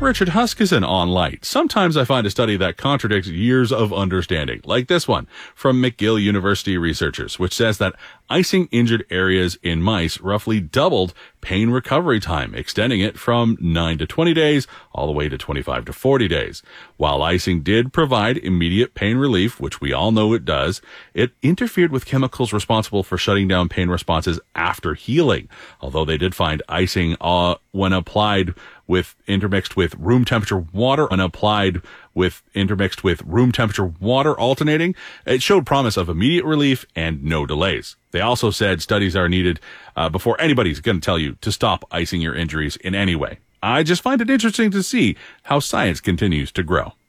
Richard Huskisson on light. Sometimes I find a study that contradicts years of understanding, like this one from McGill University researchers, which says that icing injured areas in mice roughly doubled pain recovery time, extending it from 9 to 20 days all the way to 25 to 40 days. While icing did provide immediate pain relief, which we all know it does, it interfered with chemicals responsible for shutting down pain responses after healing. Although they did find icing when applied with intermixed with room temperature water alternating, it showed promise of immediate relief and no delays. They also said studies are needed before anybody's going to tell you to stop icing your injuries in any way. I just find it interesting to see how science continues to grow.